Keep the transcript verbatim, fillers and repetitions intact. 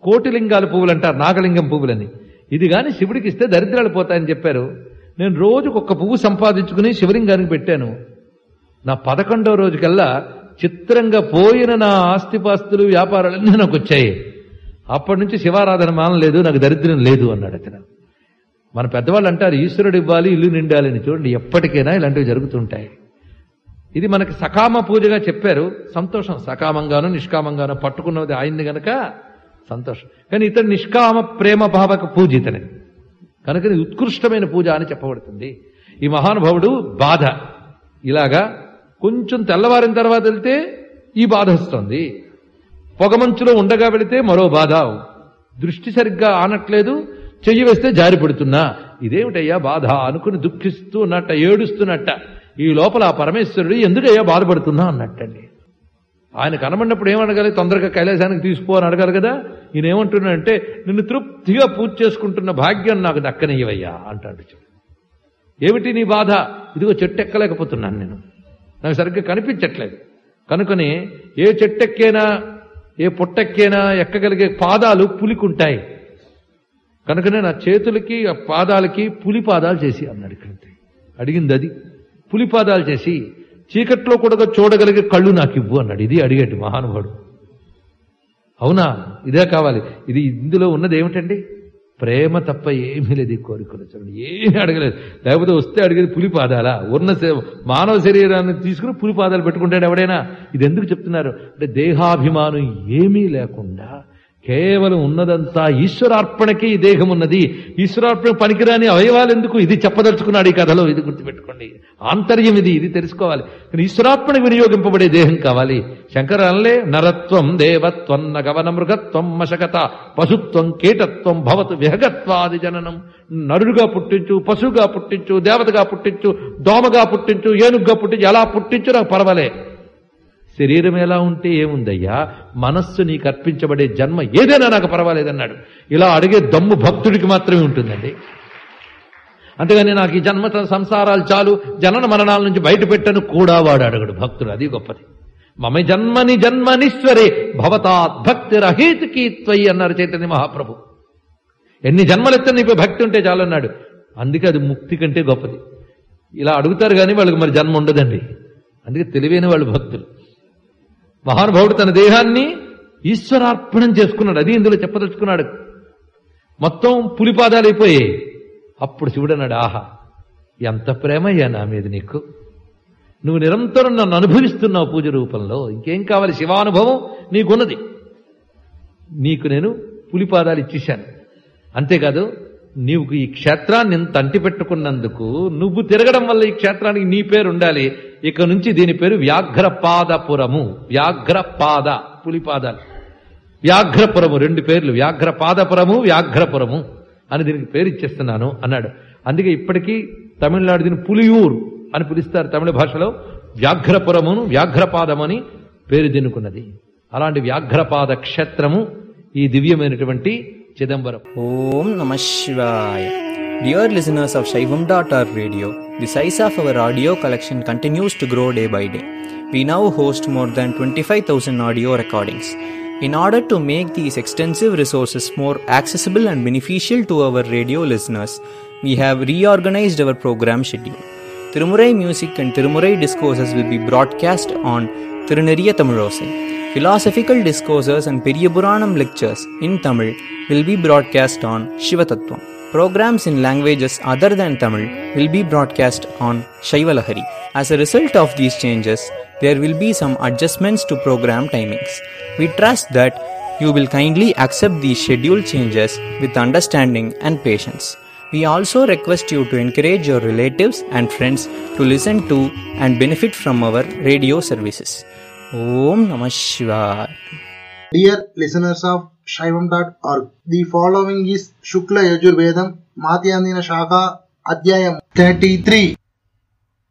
కోటిలింగాల పువ్వులు అంటారు, నాగలింగం పువ్వులని. ఇది కానీ శివుడికి ఇస్తే దరిద్రాలు పోతాయని చెప్పారు. నేను రోజుకు ఒక్క పువ్వు సంపాదించుకుని శివలింగానికి పెట్టాను. నా పదకొండవ రోజుకల్లా చిత్రంగా పోయిన నా ఆస్తిపాస్తులు వ్యాపారాలన్నీ నాకు వచ్చాయి. అప్పటి నుంచి శివారాధన మానలేదు, నాకు దరిద్రం లేదు అన్నాడు అతను. మన పెద్దవాళ్ళు అంటారు ఈశ్వరుడు ఇవ్వాలి ఇల్లు నిండాలని. చూడండి, ఎప్పటికైనా ఇలాంటివి జరుగుతుంటాయి. ఇది మనకి సకామ పూజగా చెప్పారు. సంతోషం, సకామంగానో నిష్కామంగానో పట్టుకున్నది ఆయన్ని గనక సంతోషం. కానీ ఇతను నిష్కామ ప్రేమ భావక పూజ ఇతని కనుక ఇది ఉత్కృష్టమైన పూజ అని చెప్పబడుతుంది. ఈ మహానుభావుడు బాధ ఇలాగా కొంచెం తెల్లవారిన తర్వాత వెళ్తే ఈ బాధ వస్తుంది, పొగమంచులో ఉండగా వెళితే మరో బాధ, దృష్టి సరిగ్గా ఆనట్లేదు, చెయ్యి వేస్తే జారి పడుతున్నా, ఇదేమిటయ్యా బాధ అనుకుని దుఃఖిస్తూ ఉన్నట్ట, ఏడుస్తున్నట్ట. ఈ లోపల ఆ పరమేశ్వరుడు ఎందుకయ్యా బాధపడుతున్నా అన్నట్టండి. ఆయన కనబడినప్పుడు ఏమనగాలి, తొందరగా కైలాసానికి తీసుకో అని అడగాలి కదా. ఈయన ఏమంటున్నాడంటే నిన్ను తృప్తిగా పూజ చేసుకుంటున్న భాగ్యం నాకు దక్కనియ్యవయ్యా అంటాడు. ఏమిటి నీ బాధ? ఇదిగో చెట్టు ఎక్కలేకపోతున్నాను, నేను నాకు సరిగ్గా కనిపించట్లేదు. కనుకని ఏ చెట్టెక్కేనా ఏ పుట్టెక్కేనా ఎక్కగలిగే పాదాలు పులికుంటాయి, కనుకనే నా చేతులకి ఆ పాదాలకి పులి పాదాలు చేసి అన్నాడు. ఇక్కడ అడిగింది అది, పులి పాదాలు చేసి చీకట్లో కూడా చూడగలిగే కళ్ళు నాకు ఇవ్వు అన్నాడు. ఇది అడిగేటి మహానుభావుడు. అవునా, ఇదే కావాలి. ఇది ఇందులో ఉన్నది ఏమిటండి? ప్రేమ తప్ప ఏమీ లేదు. ఈ కోరికలు చూడండి, ఏమీ అడగలేదు. లేకపోతే వస్తే అడిగేది పులి పాదాలా? ఉన్న మానవ శరీరాన్ని తీసుకుని పులి పాదాలు పెట్టుకుంటాడు ఎవడైనా? ఇది ఎందుకు చెప్తున్నారు అంటే దేహాభిమానం ఏమీ లేకుండా కేవలం ఉన్నదంతా ఈశ్వరార్పణకి ఈ దేహం ఉన్నది. ఈశ్వరార్పణ పనికిరాని అవయవాలు ఎందుకు? ఇది చెప్పదలుచుకున్నాడు ఈ కథలో. ఇది గుర్తుపెట్టుకోండి, ఆంతర్యం ఇది, ఇది తెలుసుకోవాలి. కానీ ఈశ్వరార్పణ వినియోగింపబడే దేహం కావాలి. శంకర అనలే నరత్వం దేవత్వం నగవన మృగత్వం మశకత పశుత్వం కీటత్వం భవతు విహగత్వాది జననం. నరుడుగా పుట్టించు, పశువుగా పుట్టించు, దేవతగా పుట్టించు, దోమగా పుట్టించు, ఏనుగ్గా పుట్టించు, ఎలా పుట్టించు నాకు పర్వాలే. శరీరం ఎలా ఉంటే ఏముందయ్యా, మనస్సు నీకు అర్పించబడే జన్మ ఏదైనా నాకు పర్వాలేదన్నాడు. ఇలా అడిగే దమ్ము భక్తుడికి మాత్రమే ఉంటుందండి. అంతేగాని నాకు ఈ జన్మ సంసారాలు చాలు, జనన మరణాల నుంచి బయట పెట్టను కూడా వాడు అడగడు భక్తుడు. అది గొప్పది. మమ జన్మని జన్మనీశ్వరే భవతాద్భక్తి రహేతుకి త్వయి అన్నారు చైతన్య మహాప్రభు. ఎన్ని జన్మలెత్త నీపై భక్తి ఉంటే చాలు అన్నాడు. అందుకే అది ముక్తి కంటే గొప్పది. ఇలా అడుగుతారు కానీ వాళ్ళకి మరి జన్మ ఉండదండి. అందుకే తెలివైన వాళ్ళు భక్తులు. మహానుభావుడు తన దేహాన్ని ఈశ్వరార్పణం చేసుకున్నాడు. అది ఇందులో చెప్పదలుచుకున్నాడు. మొత్తం పులిపాదాలు అయిపోయాయి. అప్పుడు శివుడు అన్నాడు, ఆహా ఎంత ప్రేమయ్యా నా మీద నీకు, నువ్వు నిరంతరం నన్ను అనుభవిస్తున్నావు పూజ రూపంలో, ఇంకేం కావాలి? శివానుభవం నీకున్నది, నీకు నేను పులిపాదాలు ఇచ్చేశాను. అంతేకాదు నీవు ఈ క్షేత్రాన్ని ఇంత అంటిపెట్టుకున్నందుకు నువ్వు తిరగడం వల్ల ఈ క్షేత్రానికి నీ పేరు ఉండాలి. ఇక నుంచి దీని పేరు వ్యాఘ్రపాదపురము. వ్యాఘ్రపాద పులిపాదాలు, వ్యాఘ్రపురము రెండు పేర్లు, వ్యాఘ్రపాదపురము వ్యాఘ్రపురము అని దీనికి పేరు ఇచ్చేస్తున్నాను అన్నాడు. అందుకే ఇప్పటికీ తమిళనాడు దీన్ని పులియూరు అని పిలుస్తారు. తమిళ భాషలో వ్యాఘ్రపురమును వ్యాఘ్రపాదమని పేరు దిన్నుకున్నది. అలాంటి వ్యాఘ్రపాద క్షేత్రము ఈ దివ్యమైనటువంటి చిదంబరం. ఓం నమః శివాయ. Dear listeners of Shaivam dot org radio, the size of our audio collection continues to grow day by day. We now host more than twenty-five thousand audio recordings. In order to make these extensive resources more accessible and beneficial to our radio listeners, we have reorganized our program schedule. Tirumurai music and Tirumurai discourses will be broadcast on Tiruneriya Tamilosai. Philosophical discourses and Periyapuranam lectures in Tamil will be broadcast on Shivatattvam. Programs in languages other than Tamil will be broadcast on Shaivalahari. As a result of these changes, there will be some adjustments to program timings. We trust that you will kindly accept these schedule changes with understanding and patience. We also request you to encourage your relatives and friends to listen to and benefit from our radio services. Om Namah Shivaya. Dear listeners of Shaivam dot org, the following is Shukla Yajurvedam Madhyandina Shaka Adhyayam thirty-three.